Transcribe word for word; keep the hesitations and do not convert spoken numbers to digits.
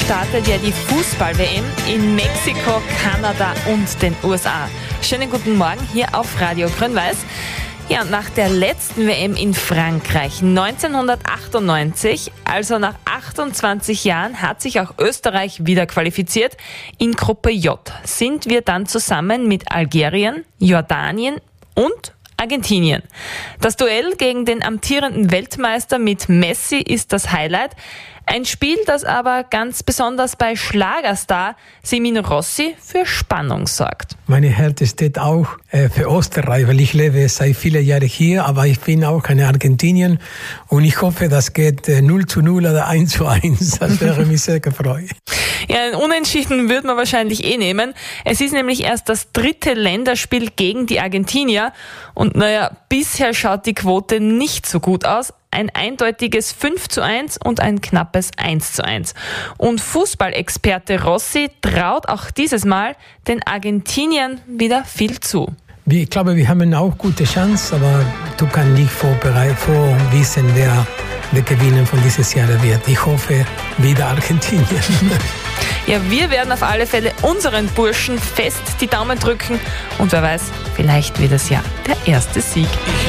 startet ja die Fußball-W M in Mexiko, Kanada und den U S A. Schönen guten Morgen hier auf Radio Grün-Weiß. Ja, und nach der letzten W M in Frankreich neunzehnhundertachtundneunzig, also nach achtundzwanzig Jahren, hat sich auch Österreich wieder qualifiziert. In Gruppe J sind wir dann zusammen mit Algerien, Jordanien und Argentinien. Das Duell gegen den amtierenden Weltmeister mit Messi ist das Highlight. Ein Spiel, das aber ganz besonders bei Schlagerstar Semino Rossi für Spannung sorgt. Meine Herz steht auch äh, für Österreich, weil ich lebe seit vielen Jahren hier, aber ich bin auch in Argentinien und ich hoffe, das geht äh, null zu null oder eins zu eins. Das wäre mich sehr gefreut. Ja, ein Unentschieden würde man wahrscheinlich eh nehmen. Es ist nämlich erst das dritte Länderspiel gegen die Argentinier und naja, bisher schaut die Quote nicht so gut aus. Ein eindeutiges fünf zu eins und ein knappes eins zu eins. Und Fußballexperte Rossi traut auch dieses Mal den Argentiniern wieder viel zu. Ich glaube, wir haben auch gute Chance, aber du kannst nicht vorbereiten, vorwissen, wer der Gewinner von dieses Jahr wird. Ich hoffe, wieder Argentinien. Ja, wir werden auf alle Fälle unseren Burschen fest die Daumen drücken und wer weiß, vielleicht wird es ja der erste Sieg.